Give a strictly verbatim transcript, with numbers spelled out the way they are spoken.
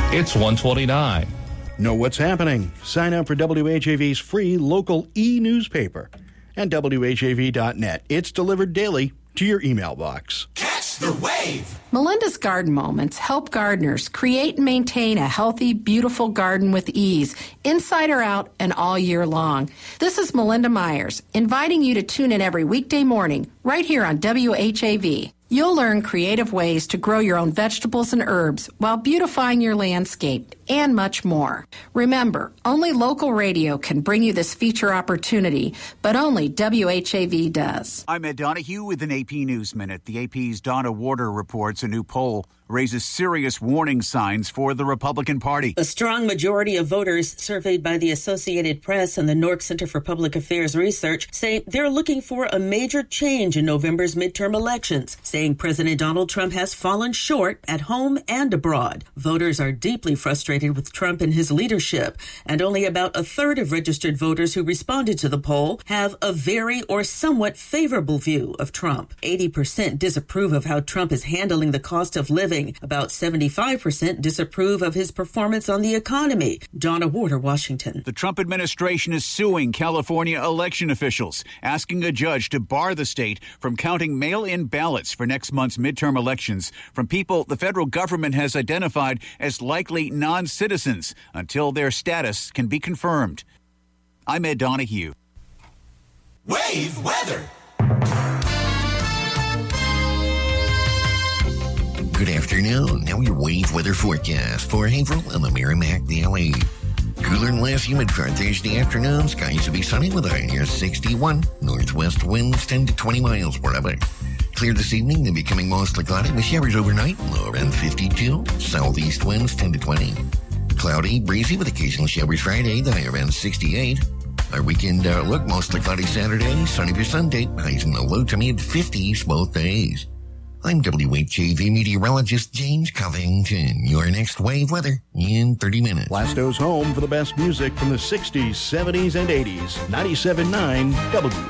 It's one twenty-nine. Know what's happening. Sign up for W H A V's free local e-newspaper at W H A V dot net. It's delivered daily to your email box. Catch the wave! Melinda's Garden Moments help gardeners create and maintain a healthy, beautiful garden with ease, inside or out and all year long. This is Melinda Myers, inviting you to tune in every weekday morning right here on W H A V. You'll learn creative ways to grow your own vegetables and herbs while beautifying your landscape and much more. Remember, only local radio can bring you this feature opportunity, but only W H A V does. I'm Ed Donahue with an A P News Minute. The A P's Donna Warder reports a new poll raises serious warning signs for the Republican Party. A strong majority of voters surveyed by the Associated Press and the Nork Center for Public Affairs Research say they're looking for a major change in November's midterm elections, saying President Donald Trump has fallen short at home and abroad. Voters are deeply frustrated with Trump and his leadership, and only about a third of registered voters who responded to the poll have a very or somewhat favorable view of Trump. eighty percent disapprove of how Trump is handling the cost of living. About seventy-five percent disapprove of his performance on the economy. Donna Warder, Washington. The Trump administration is suing California election officials, asking a judge to bar the state from counting mail-in ballots for next month's midterm elections from people the federal government has identified as likely non-citizens until their status can be confirmed. I'm Ed Donahue. Wave weather. Good afternoon. Now your wave weather forecast for Haverhill and the Merrimack Valley. Cooler and less humid for Thursday afternoon. Skies will be sunny with a high near sixty-one. Northwest winds ten to twenty miles per hour. Clear this evening, then becoming mostly cloudy with showers overnight. Low around fifty-two. Southeast winds ten to twenty. Cloudy, breezy with occasional showers Friday. The high around sixty-eight. Our weekend outlook, mostly cloudy Saturday. Sunny for Sunday. Highs in the low to mid fifties both days. I'm W H A V meteorologist James Covington. Your next wave weather in thirty minutes. Blasto's home for the best music from the sixties, seventies, and eighties. ninety-seven point nine W